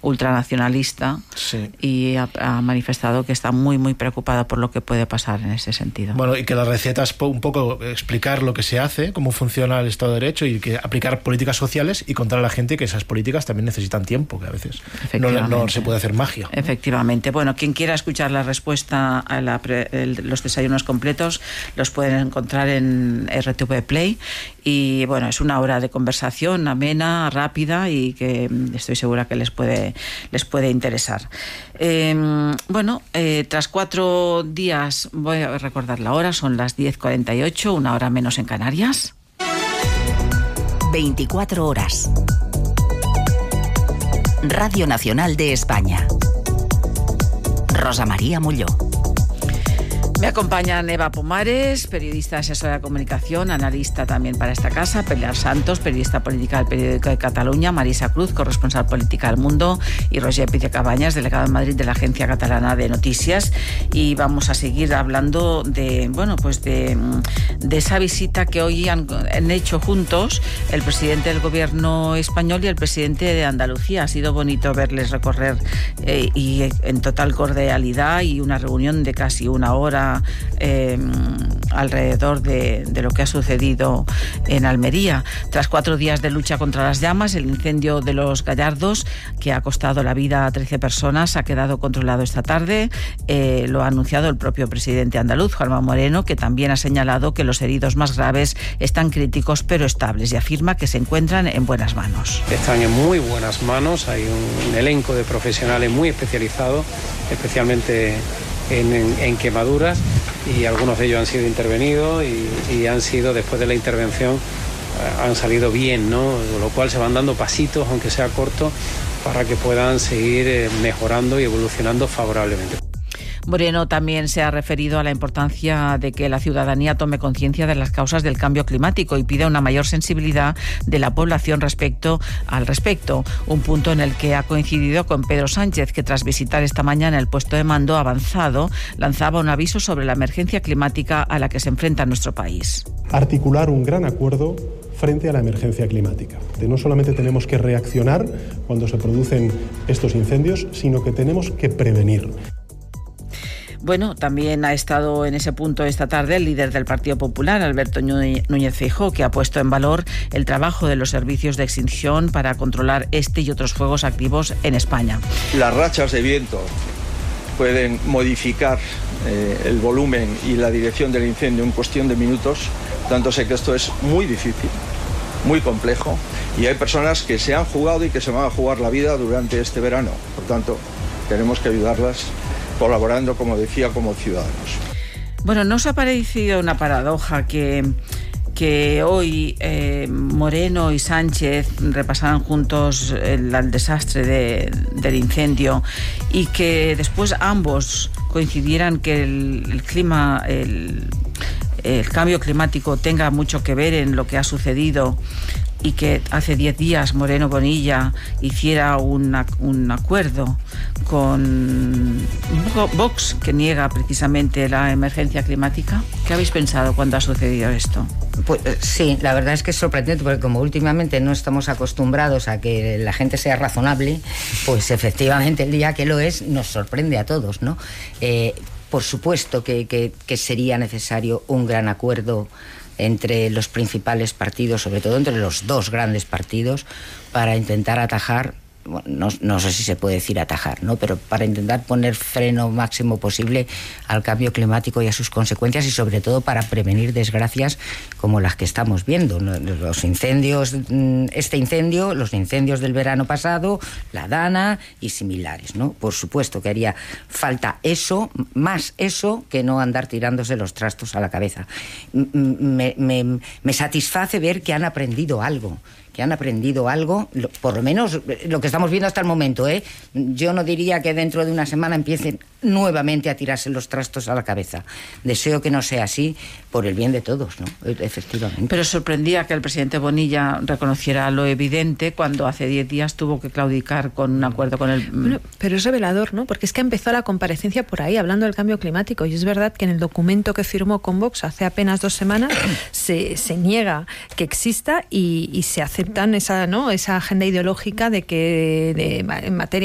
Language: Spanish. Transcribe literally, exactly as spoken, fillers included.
ultranacionalista, sí. y ha, ha manifestado que está muy, muy preocupada por lo que puede pasar en ese sentido. Bueno, y que la receta es un poco explicar lo que se hace, cómo funciona el Estado de Derecho y que aplicar políticas sociales y contar a la gente que esas políticas también necesitan tiempo, que a veces no, no se puede hacer magia, ¿no? Efectivamente. Bueno, quien quiera escuchar la respuesta a la pre, el, los desayunos completos los pueden encontrar en R T V Play y bueno, es una hora de conversación amena, rápida y que estoy segura que les puede, les puede interesar. Eh, bueno, eh, tras cuatro días, voy a recordar la hora, son las diez cuarenta y ocho, una hora menos en Canarias. veinticuatro horas. Radio Nacional de España. Rosa María Molló. Me acompañan Eva Pomares, periodista asesora de comunicación, analista también para esta casa, Pilar Santos, periodista política del Periódico de Cataluña, Marisa Cruz, corresponsal política del Mundo, y Roger Pide Cabañas, delegado en Madrid de la Agencia Catalana de Noticias. Y vamos a seguir hablando de, bueno, pues de, de esa visita que hoy han, han hecho juntos el presidente del Gobierno español y el presidente de Andalucía. Ha sido bonito verles recorrer eh, y en total cordialidad, y una reunión de casi una hora Eh, alrededor de, de lo que ha sucedido en Almería. Tras cuatro días de lucha contra las llamas, el incendio de Los Gallardos, que ha costado la vida a trece personas, ha quedado controlado esta tarde. Eh, lo ha anunciado el propio presidente andaluz, Juanma Moreno, que también ha señalado que los heridos más graves están críticos pero estables, y afirma que se encuentran en buenas manos. Están en muy buenas manos, hay un, un elenco de profesionales muy especializados, especialmente En, en, en quemaduras, y algunos de ellos han sido intervenidos y, y han sido, después de la intervención, eh, han salido bien, ¿no? Con lo cual se van dando pasitos, aunque sea corto, para que puedan seguir eh, mejorando y evolucionando favorablemente. Moreno también se ha referido a la importancia de que la ciudadanía tome conciencia de las causas del cambio climático y pide una mayor sensibilidad de la población respecto al respecto, un punto en el que ha coincidido con Pedro Sánchez, que tras visitar esta mañana el puesto de mando avanzado lanzaba un aviso sobre la emergencia climática a la que se enfrenta nuestro país. Articular un gran acuerdo frente a la emergencia climática. Que no solamente tenemos que reaccionar cuando se producen estos incendios, sino que tenemos que prevenir. Bueno, también ha estado en ese punto esta tarde el líder del Partido Popular, Alberto Núñez Feijóo, que ha puesto en valor el trabajo de los servicios de extinción para controlar este y otros fuegos activos en España. Las rachas de viento pueden modificar eh, el volumen y la dirección del incendio en cuestión de minutos, tanto sé que esto es muy difícil, muy complejo, y hay personas que se han jugado y que se van a jugar la vida durante este verano. Por tanto, tenemos que ayudarlas colaborando, como decía, como ciudadanos. Bueno, ¿no os ha parecido una paradoja que, que hoy eh, Moreno y Sánchez repasaran juntos el, el desastre de, del incendio, y que después ambos coincidieran que el, el clima, el, el cambio climático tenga mucho que ver en lo que ha sucedido, y que hace diez días Moreno Bonilla hiciera una, un acuerdo con Vox, que niega precisamente la emergencia climática? ¿Qué habéis pensado cuando ha sucedido esto? Pues sí, la verdad es que es sorprendente, porque como últimamente no estamos acostumbrados a que la gente sea razonable, pues efectivamente el día que lo es nos sorprende a todos, ¿no? Eh, por supuesto que, que, que sería necesario un gran acuerdo entre los principales partidos, sobre todo entre los dos grandes partidos, para intentar atajar, bueno, no, no sé si se puede decir atajar, ¿no? Pero para intentar poner freno máximo posible al cambio climático y a sus consecuencias, y sobre todo para prevenir desgracias como las que estamos viendo, ¿no? Los incendios, este incendio, los incendios del verano pasado, la Dana y similares, ¿no? Por supuesto que haría falta eso, más eso, que no andar tirándose los trastos a la cabeza. Me, me, me satisface ver que han aprendido algo. que han aprendido algo, por lo menos lo que estamos viendo hasta el momento, ¿eh? Yo no diría que dentro de una semana empiecen nuevamente a tirarse los trastos a la cabeza. Deseo que no sea así, por el bien de todos, ¿no? Efectivamente. Pero sorprendía que el presidente Bonilla reconociera lo evidente cuando hace diez días tuvo que claudicar con un acuerdo con el... Bueno, pero es revelador, ¿no? Porque es que empezó la comparecencia por ahí, hablando del cambio climático, y es verdad que en el documento que firmó con Vox hace apenas dos semanas se, se niega que exista, y, y se aceptan esa, ¿no?, esa agenda ideológica de que de, en materia